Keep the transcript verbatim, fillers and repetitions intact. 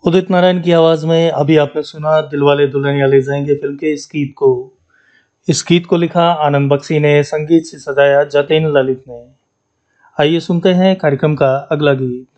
उदित नारायण की आवाज़ में अभी आपने सुना दिलवाले दुल्हनिया ले जाएंगे फिल्म के इस गीत को। इस गीत को लिखा आनंद बख्शी ने, संगीत से सजाया जतेन ललित ने। आइए सुनते हैं कार्यक्रम का अगला गीत।